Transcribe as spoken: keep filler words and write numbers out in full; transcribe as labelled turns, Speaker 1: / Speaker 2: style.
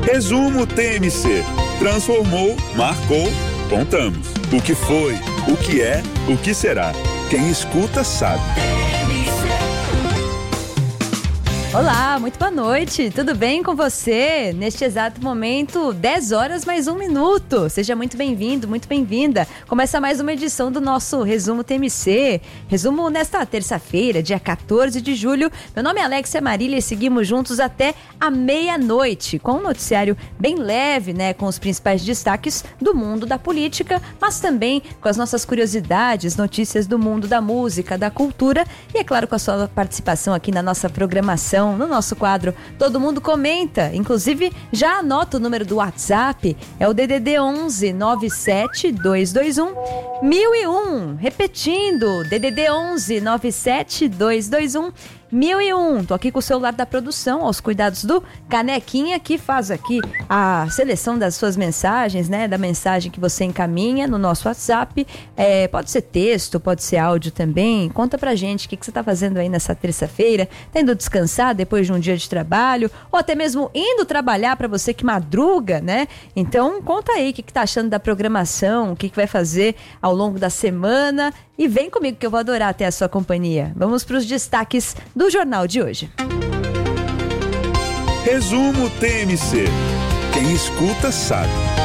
Speaker 1: Resumo T M C. Transformou, marcou, contamos. O que foi, o que é, o que será. Quem escuta sabe.
Speaker 2: Olá, muito boa noite, tudo bem com você? Neste exato momento, dez horas mais um minuto. Seja muito bem-vindo, muito bem-vinda. Começa mais uma edição do nosso Resumo T M C. Resumo nesta terça-feira, dia quatorze de julho. Meu nome é Alexia Marília e seguimos juntos até a meia-noite, com um noticiário bem leve, né? Com os principais destaques do mundo da política, mas também com as nossas curiosidades, notícias do mundo da música, da cultura e, é claro, com a sua participação aqui na nossa programação, no nosso quadro Todo Mundo Comenta. Inclusive, já anota o número do WhatsApp, é o D D D onze nove sete dois dois um mil e um. Repetindo, D D D onze nove sete dois dois um mil e um. Tô aqui com o celular da produção, aos cuidados do Canequinha, que faz aqui a seleção das suas mensagens, né? Da mensagem que você encaminha no nosso WhatsApp. É, pode ser texto, pode ser áudio também. Conta pra gente o que, que você tá fazendo aí nessa terça-feira. Tá indo descansar depois de um dia de trabalho? Ou até mesmo indo trabalhar pra você que madruga, né? Então, conta aí o que, que tá achando da programação, o que, que vai fazer ao longo da semana. E vem comigo que eu vou adorar ter a sua companhia. Vamos pros destaques do jornal de hoje.
Speaker 1: Resumo T M C. Quem escuta sabe.